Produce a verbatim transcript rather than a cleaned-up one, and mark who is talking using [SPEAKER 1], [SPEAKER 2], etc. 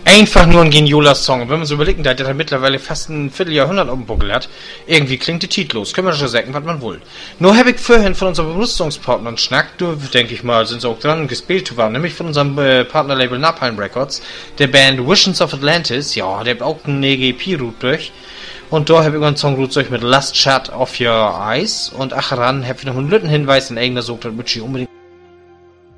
[SPEAKER 1] einfach nur ein genialer Song. Und wenn man so überlegt, der hat mittlerweile fast ein Vierteljahrhundert auf dem Buckel hat, irgendwie klingt der titlos. Können wir schon sagen, was man will. Nur habe ich vorhin von unseren Rüstungspartnern schnackt, du, denke ich mal, sind sie auch dran gespielt waren, nämlich von unserem äh, Partnerlabel Napalm Records, der Band Visions of Atlantis, ja, der hat auch einen E G P-Root durch. Und da habe ich einen Song durch mit Last Shot of Your Eyes. Und ach ran, habe ich noch einen Lütten Hinweis in irgendeiner Sucht, das möchte ich unbedingt